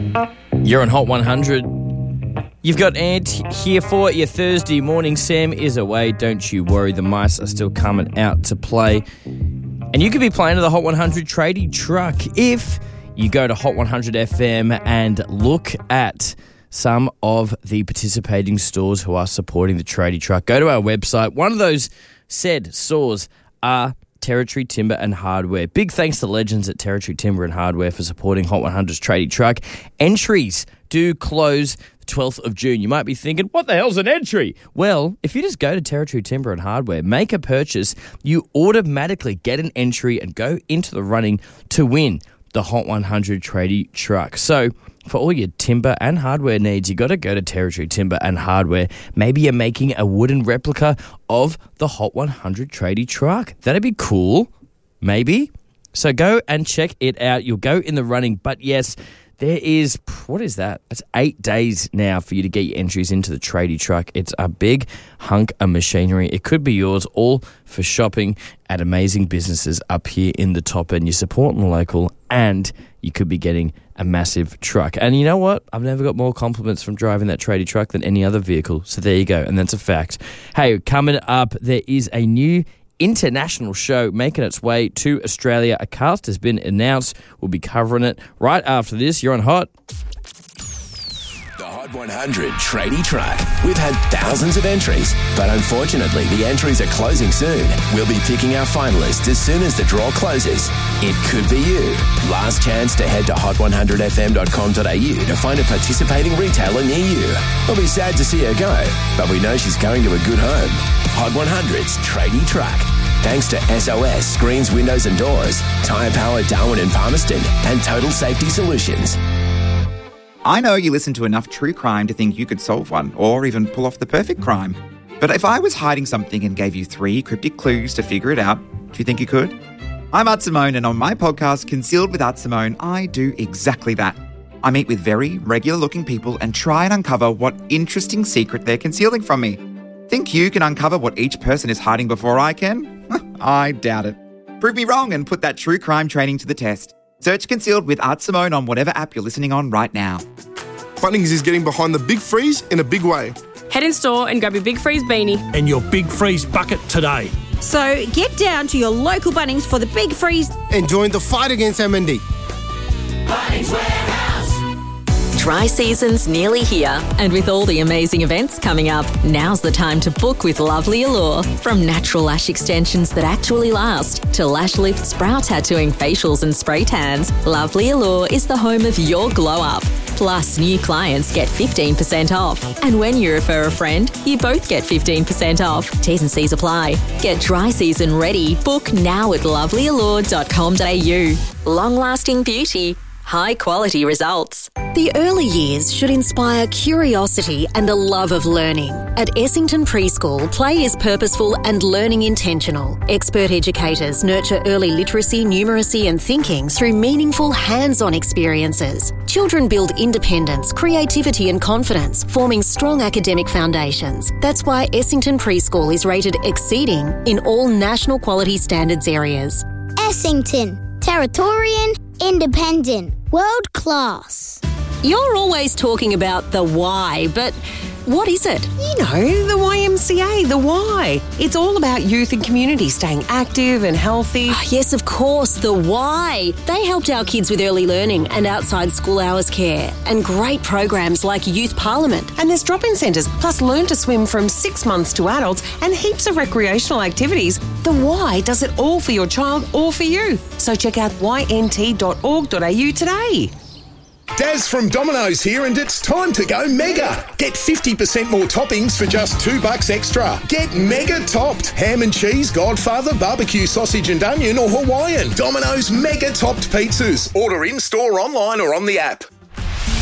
You're on Hot 100. You've got Ant here for your Thursday morning. Sam is away. Don't you worry. The mice are still coming out to play. And you could be playing to the Hot 100 tradie truck if you go to Hot 100 FM and look at some of the participating stores who are supporting the tradie truck. Go to our website. One of those said stores are Territory Timber and Hardware. Big thanks to legends at Territory Timber and Hardware for supporting Hot 100's tradie truck. Entries do close the 12th of June. You might be thinking, what the hell's an entry? Well, if you just go to Territory Timber and Hardware, make a purchase, you automatically get an entry and go into the running to win the Hot 100 tradie truck. So for all your timber and hardware needs, you got to go to Territory Timber and Hardware. Maybe you're making a wooden replica of the Hot 100 tradie truck. That'd be cool. Maybe. So go and check it out. You'll go in the running. But yes, there is, what is that? It's 8 days now for you to get your entries into the tradie truck. It's a big hunk of machinery. It could be yours, all for shopping at amazing businesses up here in the top end. You're supporting the local and you could be getting a massive truck. And you know what? I've never got more compliments from driving that tradie truck than any other vehicle. So there you go. And that's a fact. Hey, coming up, there is a new international show making its way to Australia. A cast has been announced. We'll be covering it right after this. You're on Hot. The Hot 100 tradie truck. We've had thousands of entries, but unfortunately the entries are closing soon. We'll be picking our finalists as soon as the draw closes. It could be you. Last chance to head to hot100fm.com.au to find a participating retailer near you. We'll be sad to see her go, but we know she's going to a good home. Hot 100's tradie truck. Thanks to SOS Screens, Windows and Doors, Tyre Power, Darwin and Palmerston, and Total Safety Solutions. I know you listen to enough true crime to think you could solve one, or even pull off the perfect crime. But if I was hiding something and gave you 3 cryptic clues to figure it out, do you think you could? I'm Art Simone, and on my podcast, Concealed with Art Simone, I do exactly that. I meet with very regular-looking people and try and uncover what interesting secret they're concealing from me. Think you can uncover what each person is hiding before I can? I doubt it. Prove me wrong and put that true crime training to the test. Search Concealed with Art Simone on whatever app you're listening on right now. Bunnings is getting behind the Big Freeze in a big way. Head in store and grab your Big Freeze beanie. And your Big Freeze bucket today. So get down to your local Bunnings for the Big Freeze. And join the fight against MND. Bunnings Warehouse. Dry season's nearly here, and with all the amazing events coming up, now's the time to book with Lovely Allure. From natural lash extensions that actually last to lash lifts, brow tattooing, facials and spray tans, Lovely Allure is the home of your glow up. Plus, new clients get 15% off. And when you refer a friend, you both get 15% off. T's and C's apply. Get dry season ready. Book now at lovelyallure.com.au. Long-lasting beauty. High-quality results. The early years should inspire curiosity and a love of learning. At Essington Preschool, play is purposeful and learning intentional. Expert educators nurture early literacy, numeracy and thinking through meaningful hands-on experiences. Children build independence, creativity and confidence, forming strong academic foundations. That's why Essington Preschool is rated exceeding in all national quality standards areas. Essington, Territorian, independent, world class. You're always talking about the why, but what is it? You know, the YMCA, the why. It's all about youth and community staying active and healthy. Oh, yes, of course, the why. They helped our kids with early learning and outside school hours care and great programs like Youth Parliament. And there's drop-in centres, plus learn to swim from 6 months to adults and heaps of recreational activities. The why does it all for your child or for you. So check out ynt.org.au today. Daz from Domino's here, and it's time to go mega. Get 50% more toppings for just $2 extra. Get mega topped. Ham and cheese, Godfather, barbecue sausage and onion or Hawaiian. Domino's mega topped pizzas. Order in store, online or on the app.